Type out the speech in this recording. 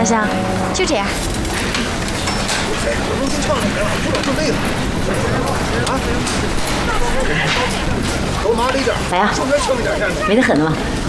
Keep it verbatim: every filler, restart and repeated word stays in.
像？就这样。 我能先唱两个，不能就累了。啊！给我麻利点， 来呀， 就该轻一点，现在。 没得狠的吗？